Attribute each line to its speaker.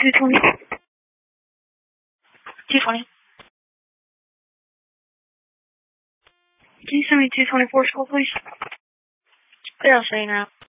Speaker 1: 220. 220. Can you send me 224 school, please? Yeah, I'll say now.